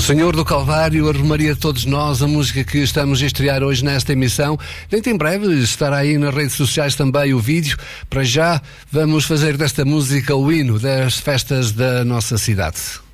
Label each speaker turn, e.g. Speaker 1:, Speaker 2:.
Speaker 1: Senhor do Calvário, a Romaria de todos nós, a música que estamos a estrear hoje nesta emissão. Dentro em breve estará aí nas redes sociais também o vídeo. Para já, vamos fazer desta música o hino das festas da nossa cidade.